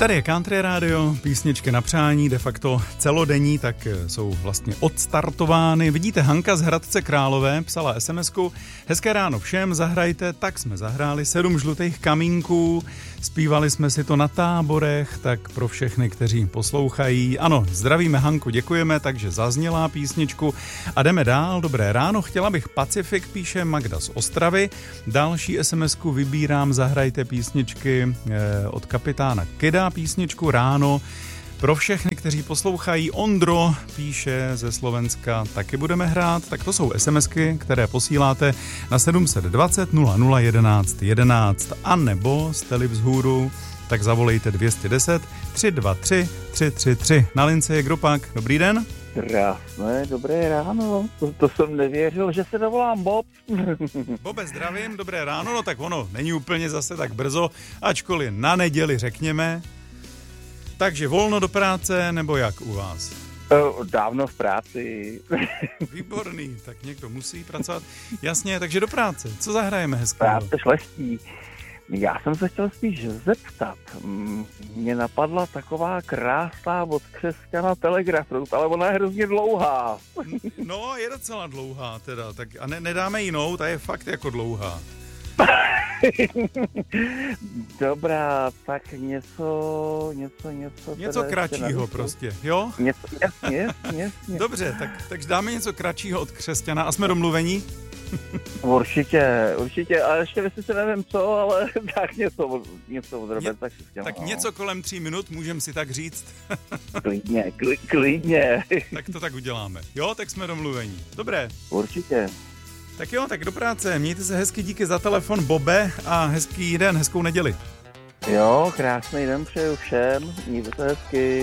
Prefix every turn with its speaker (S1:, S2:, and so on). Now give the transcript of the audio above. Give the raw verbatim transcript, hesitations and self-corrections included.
S1: Tady je Country Radio, písničky na přání, de facto celodenní, tak jsou vlastně odstartovány. Vidíte, Hanka z Hradce Králové psala SMSku. Hezké ráno všem, zahrajte, tak jsme zahráli sedm žlutých kamínků, zpívali jsme si to na táborech, tak pro všechny, kteří poslouchají. Ano, zdravíme Hanku, děkujeme, takže zazněla písničku a jdeme dál. Dobré ráno, chtěla bych Pacifik, píše Magda z Ostravy. Další SMSku vybírám, zahrajte písničky eh, od kapitána Kida, písničku Ráno. Pro všechny, kteří poslouchají, Ondro píše ze Slovenska, taky budeme hrát. Tak to jsou SMSky, které posíláte na sedm set dvacet nula nula jedenáct jedenáct. A nebo jste-li vzhůru, tak zavolejte dvě stě deset tři dva tři tři tři tři. Na lince je kdopak. Dobrý den.
S2: Krásné, dobré ráno. To, to jsem nevěřil, že se dovolám Bob.
S1: Bobe, zdravím, dobré ráno. No tak ono není úplně zase tak brzo, ačkoliv na neděli řekněme. Takže volno do práce, nebo jak u vás?
S2: Dávno v práci.
S1: Výborný, tak někdo musí pracovat. Jasně, takže do práce. Co zahrajeme hezkého?
S2: Práce šlechtí. Já jsem se chtěl spíš zeptat. Mně napadla taková krásná od křesťana Telegraph, ale ona je hrozně dlouhá.
S1: No, je docela dlouhá teda. Tak a ne, nedáme jinou, ta je fakt jako dlouhá.
S2: Dobrá, tak něco, něco, něco...
S1: Něco kratšího prostě, jo?
S2: Něco, jasně, jasně, jasně.
S1: Dobře, tak, takže dáme něco kratšího od křesťana a jsme domluvení?
S2: Určitě, určitě, a ještě si nevím co, ale tak něco, něco od Roberta Křesťana.
S1: Tak něco kolem tří minut, můžem si tak říct.
S2: Klidně, kli, klidně.
S1: Tak to tak uděláme. Jo, tak jsme domluvení. Dobré.
S2: Určitě.
S1: Tak jo, tak do práce. Mějte se hezky, díky za telefon, Bobe, a hezký den, hezkou neděli.
S2: Jo, krásný den přeju všem, mějte se hezky.